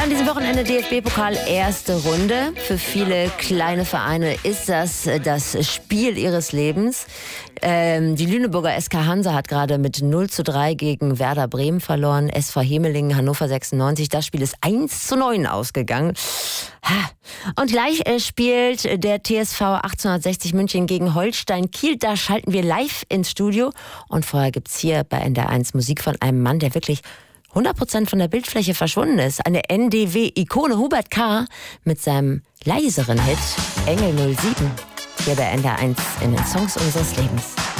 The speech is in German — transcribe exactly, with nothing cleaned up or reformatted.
an diesem Wochenende D F B-Pokal erste Runde. Für viele kleine Vereine ist das das Spiel ihres Lebens. Ähm, die Lüneburger S K Hansa hat gerade mit null zu drei gegen Werder Bremen verloren. S V Hemelingen, Hannover sechsundneunzig. Das Spiel ist eins zu neun ausgegangen. Und gleich äh, spielt der T S V achtzehnhundertsechzig München gegen Holstein Kiel. Da schalten wir live ins Studio. Und vorher gibt's hier bei N D R eins Musik von einem Mann, der wirklich hundert Prozent von der Bildfläche verschwunden ist. Eine N D W-Ikone, Hubert K. mit seinem leiseren Hit Engel null sieben. Hier bei N D R eins in den Songs unseres Lebens.